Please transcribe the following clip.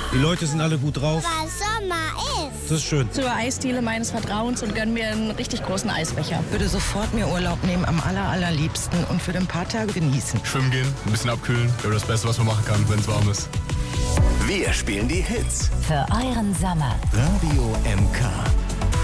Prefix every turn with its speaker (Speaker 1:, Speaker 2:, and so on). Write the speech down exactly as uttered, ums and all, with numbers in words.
Speaker 1: Die Leute sind alle gut drauf.
Speaker 2: Weil Sommer ist.
Speaker 1: Das ist schön.
Speaker 3: Zur Eisdiele meines Vertrauens und gönn mir einen richtig großen Eisbecher.
Speaker 4: Würde sofort mir Urlaub nehmen, am aller, allerliebsten und für ein paar Tage genießen.
Speaker 5: Schwimmen gehen, ein bisschen abkühlen. Wäre das Beste, was man machen kann, wenn es warm ist.
Speaker 6: Wir spielen die Hits.
Speaker 7: Für euren Sommer.
Speaker 6: Radio M K.